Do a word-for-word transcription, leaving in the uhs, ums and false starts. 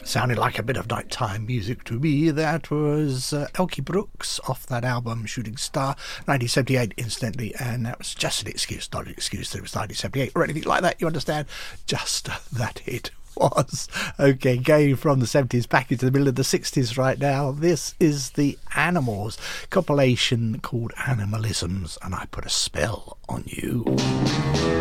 Sounded like a bit of nighttime music to me. That was uh, Elkie Brooks off that album Shooting Star, nineteen seventy-eight, incidentally, and that was just an excuse, not an excuse that it was nineteen seventy-eight or anything like that, you understand? Just that it was. Okay, going from the seventies back into the middle of the sixties right now. This is the Animals compilation called Animalisms, and I Put a Spell on You.